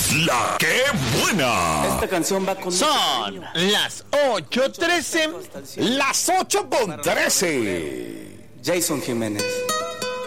La que buena. Esta canción va con... Son las 8:13. Las 8:13. Jason Jiménez.